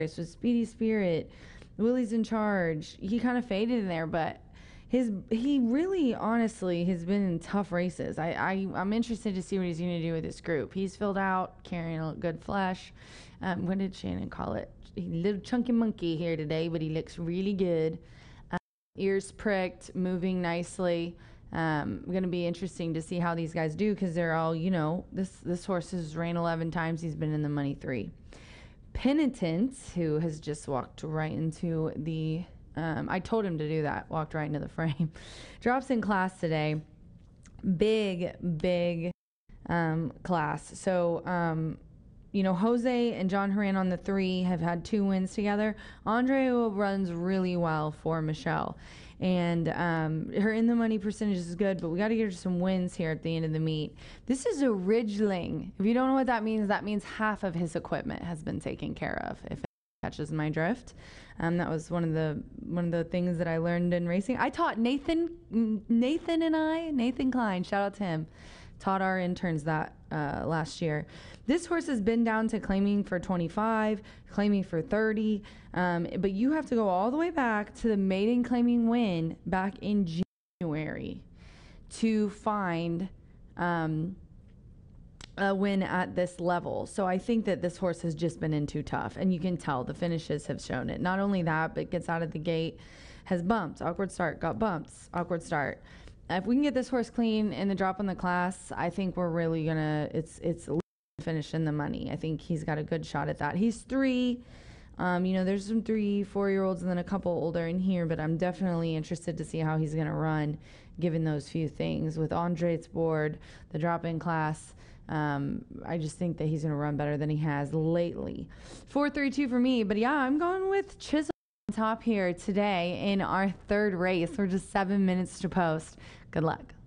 race with Speedy Spirit. Willie's in charge. He kind of faded in there, but he really honestly has been in tough races. I'm interested to see what he's going to do with this group. He's filled out, carrying a good flesh. What did Shannon call it? He little chunky monkey here today, but he looks really good. Ears pricked, moving nicely. Going to be interesting to see how these guys do, because they're all, this horse has ran 11 times. He's been in the money 3. Penitent, who has just walked right into the I told him to do that. Walked right into the frame. Drops in class today. Big class. So, Jose and John Horan on the 3 have had 2 wins together. Andre runs really well for Michelle. And her in the money percentage is good, but we got to get her some wins here at the end of the meet. This is a Ridgeling. If you don't know what that means half of his equipment has been taken care of. If it catches my drift. That was one of the things that I learned in racing. I taught Nathan Klein, shout out to him, taught our interns that last year. This horse has been down to claiming for 25, claiming for 30, but you have to go all the way back to the maiden claiming win back in January to find a win at this level. So I think that this horse has just been in too tough, and you can tell the finishes have shown it. Not only that, but gets out of the gate, has bumps, awkward start, got bumps, awkward start. If we can get this horse clean in the drop in the class, I think we're really gonna, it's finish in the money. I think he's got a good shot at that. He's 3. There's some 3-4-year-olds and then a couple older in here, but I'm definitely interested to see how he's gonna run given those few things. With Andre's board, the drop-in class, I just think that he's going to run better than he has lately. 4-3-2 for me, but yeah, I'm going with Chisholm on top here today in our 3rd race. We're just 7 minutes to post. Good luck.